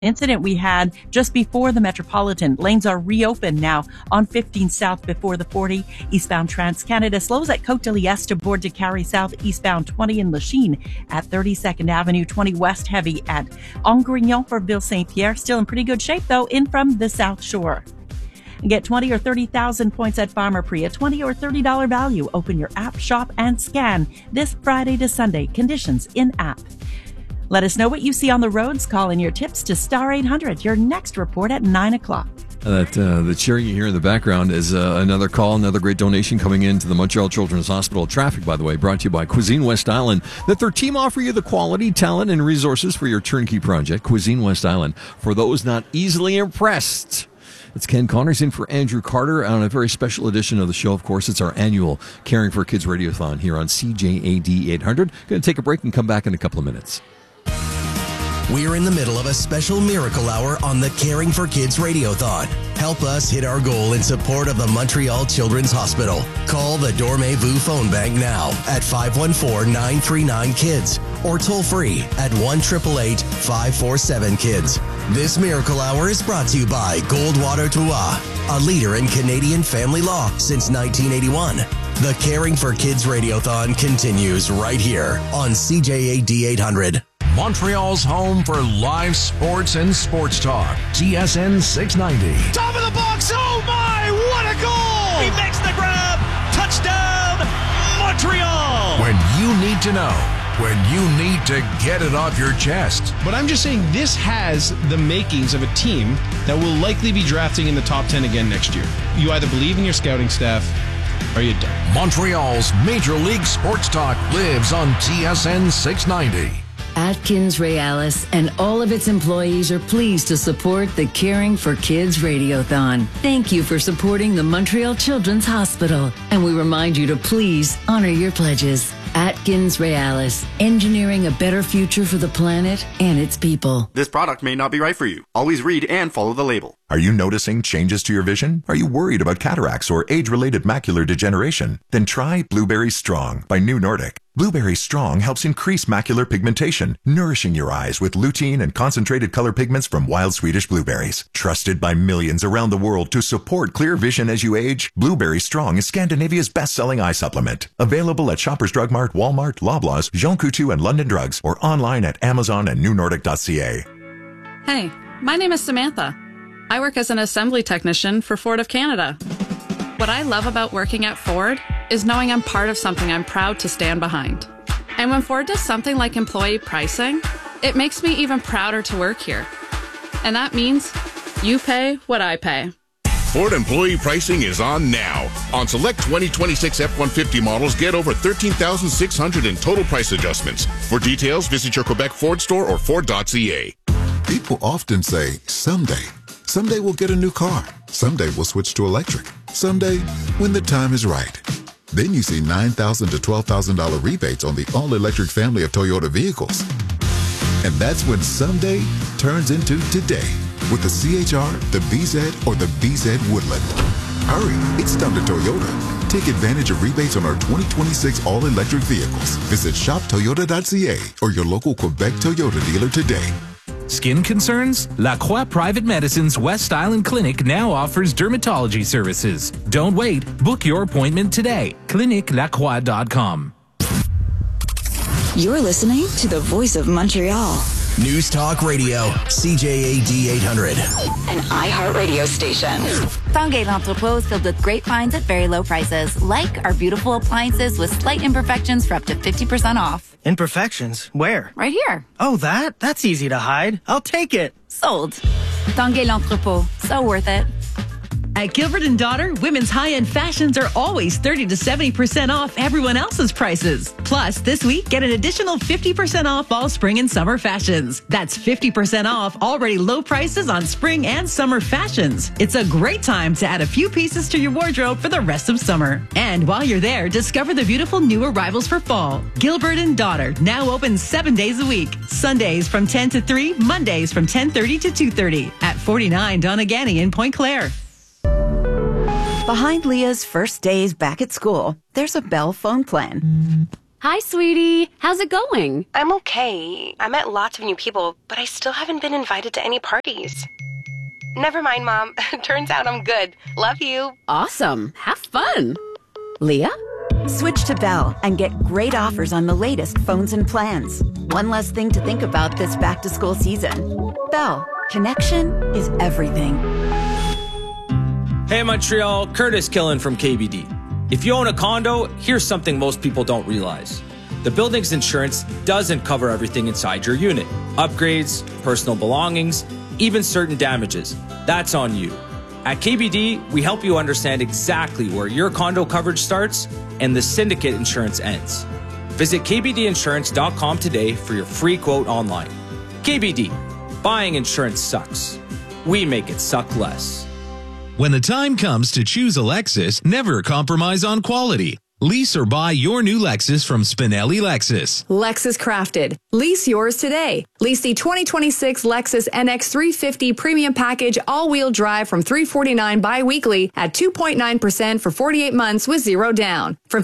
incident we had just before the Metropolitan. Lanes are reopened now on 15 South before the 40. Eastbound Trans-Canada slows at Côte de Liesse to Bourg de Carry South. Eastbound 20 in Lachine at 32nd Avenue. 20 West heavy at Angrignon for Ville-Saint-Pierre. Still in pretty good shape, though, in from the South Shore. Get 20 or 30,000 points at Pharmaprix, a $20 or $30 value. Open your app, shop, and scan this Friday to Sunday. Conditions in app. Let us know what you see on the roads. Call in your tips to Star 800. Your next report at 9 o'clock. The cheering you hear in the background is another call, another great donation coming in to the Montreal Children's Hospital. Traffic, by the way, brought to you by Cuisine West Island. Let their team offer you the quality, talent, and resources for your turnkey project. Cuisine West Island. For those not easily impressed. It's Ken Connors in for Andrew Carter on a very special edition of the show. Of course, it's our annual Caring for Kids Radiothon here on CJAD 800. Going to take a break and come back in a couple of minutes. We're in the middle of a special miracle hour on the Caring for Kids Radiothon. Help us hit our goal in support of the Montreal Children's Hospital. Call the Dormez-vous phone bank now at 514-939-KIDS or toll free at 1-888-547-KIDS. This miracle hour is brought to you by Goldwater Trois, a leader in Canadian family law since 1981. The Caring for Kids Radiothon continues right here on CJAD 800. Montreal's home for live sports and sports talk. TSN 690. Top of the box. Oh my, what a goal! He makes the grab. Touchdown, Montreal! When you need to know. When you need to get it off your chest. But I'm just saying this has the makings of a team that will likely be drafting in the top 10 again next year. You either believe in your scouting staff or you don't. Montreal's Major League Sports Talk lives on TSN 690. Atkins Realis and all of its employees are pleased to support the Caring for Kids Radiothon. Thank you for supporting the Montreal Children's Hospital, and we remind you to please honor your pledges. Atkins Realis, engineering a better future for the planet and its people. This product may not be right for you. Always read and follow the label. Are you noticing changes to your vision? Are you worried about cataracts or age-related macular degeneration? Then try Blueberry Strong by New Nordic. Blueberry Strong helps increase macular pigmentation, nourishing your eyes with lutein and concentrated color pigments from wild Swedish blueberries. Trusted by millions around the world to support clear vision as you age, Blueberry Strong is Scandinavia's best-selling eye supplement. Available at Shoppers Drug Mart, Walmart, Loblaws, Jean Coutu, and London Drugs, or online at Amazon and newnordic.ca. Hey, my name is Samantha. I work as an assembly technician for Ford of Canada. What I love about working at Ford is knowing I'm part of something I'm proud to stand behind. And when Ford does something like employee pricing, it makes me even prouder to work here. And that means you pay what I pay. Ford employee pricing is on now. On select 2026 F-150 models, get over $13,600 in total price adjustments. For details, visit your Quebec Ford store or Ford.ca. People often say, someday. Someday we'll get a new car. Someday we'll switch to electric. Someday, when the time is right. Then you see $9,000 to $12,000 rebates on the all-electric family of Toyota vehicles. And that's when someday turns into today with the CHR, the BZ, or the BZ Woodland. Hurry, it's time to Toyota. Take advantage of rebates on our 2026 all-electric vehicles. Visit shoptoyota.ca or your local Quebec Toyota dealer today. Skin concerns? La Croix Private Medicine's West Island Clinic now offers dermatology services. Don't wait. Book your appointment today. ClinicLacroix.com. You're listening to the Voice of Montreal. News Talk Radio, CJAD 800. An iHeartRadio station. Tanguay L'Entrepôt is filled with great finds at very low prices, like our beautiful appliances with slight imperfections for up to 50% off. Imperfections? Where? Right here. Oh, that? That's easy to hide. I'll take it. Sold. Tanguay L'Entrepôt. So worth it. At Gilbert & Daughter, women's high-end fashions are always 30 to 70% off everyone else's prices. Plus, this week, get an additional 50% off all spring and summer fashions. That's 50% off already low prices on spring and summer fashions. It's a great time to add a few pieces to your wardrobe for the rest of summer. And while you're there, discover the beautiful new arrivals for fall. Gilbert & Daughter, now open 7 days a week. Sundays from 10 to 3, Mondays from 10:30 to 2:30 at 49 Donegany in Point Claire. Behind Leah's first days back at school, there's a Bell phone plan. Hi, sweetie. How's it going? I'm okay. I met lots of new people, but I still haven't been invited to any parties. Never mind, Mom. Turns out I'm good. Love you. Awesome. Have fun. Leah? Switch to Bell and get great offers on the latest phones and plans. One less thing to think about this back-to-school season. Bell. Connection is everything. Hey, Montreal. Curtis Killen from KBD. If you own a condo, here's something most people don't realize. The building's insurance doesn't cover everything inside your unit. Upgrades, personal belongings, even certain damages. That's on you. At KBD, we help you understand exactly where your condo coverage starts and the syndicate insurance ends. Visit kbdinsurance.com today for your free quote online. KBD, buying insurance sucks. We make it suck less. When the time comes to choose a Lexus, never compromise on quality. Lease or buy your new Lexus from Spinelli Lexus. Lexus Crafted. Lease yours today. Lease the 2026 Lexus NX 350 Premium Package all-wheel drive from $349 bi-weekly at 2.9% for 48 months with zero down from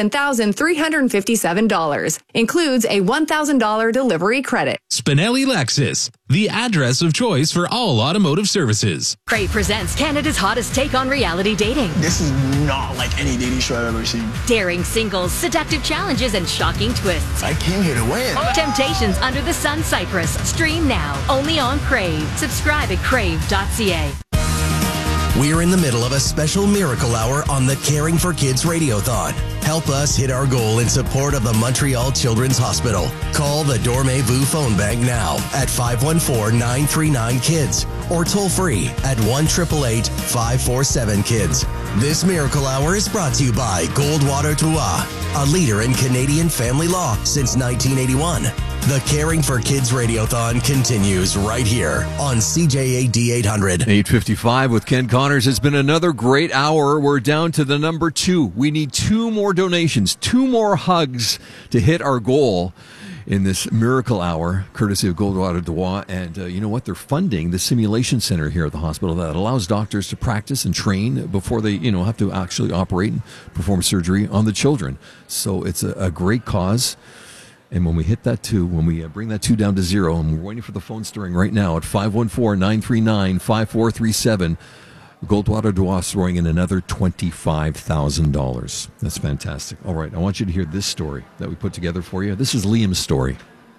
$57,357. Includes a $1,000 delivery credit. Spinelli Lexus, the address of choice for all automotive services. Crave presents Canada's hottest take on reality dating. This is not like any dating show I've ever seen. Daring singles, seductive challenges, and shocking twists. I came here to win. Temptations Under the Sun Cyprus. Stream now, only on Crave. Subscribe at crave.ca. We're in the middle of a special miracle hour on the Caring for Kids Radiothon. Help us hit our goal in support of the Montreal Children's Hospital. Call the Dormez-vous phone bank now at 514-939-KIDS or toll free at 1-888-547-KIDS. This miracle hour is brought to you by Goldwater Trois, a leader in Canadian family law since 1981. The Caring for Kids Radiothon continues right here on CJAD 800. 8:55 with Ken Connors. It's been another great hour. We're down to the number 2. We need 2 more donations, 2 more hugs to hit our goal in this miracle hour, courtesy of Goldwater Trois. And you know what? They're funding the simulation center here at the hospital that allows doctors to practice and train before they, have to actually operate and perform surgery on the children. So it's a great cause. And when we hit that 2, when we bring that 2 down to 0, and we're waiting for the phone stirring right now at 514-939-5437, Goldwater Trois throwing in another $25,000. That's fantastic. All right, I want you to hear this story that we put together for you. This is Liam's story.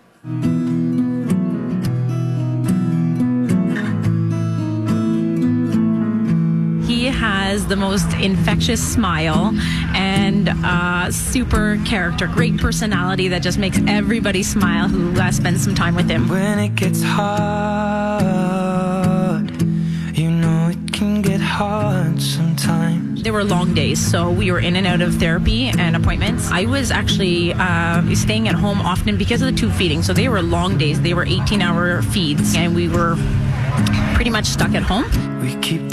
He has the most infectious smile and super character, great personality that just makes everybody smile who spends some time with him. When it gets hard, it can get hard sometimes. There were long days, so we were in and out of therapy and appointments. I was actually staying at home often because of the tube feeding, so they were long days. They were 18-hour feeds, and we were pretty much stuck at home. We keep